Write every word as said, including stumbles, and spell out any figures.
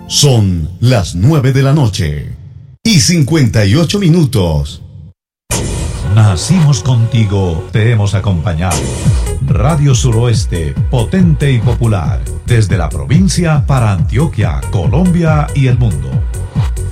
Son las nueve de la noche y cincuenta y ocho minutos. Nacimos contigo, te hemos acompañado. Radio Suroeste, potente y popular, desde la provincia para Antioquia, Colombia y el mundo.